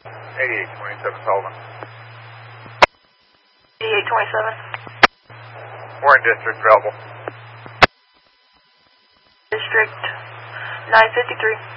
8827 Sullivan. 8827. We're in District available. District 953.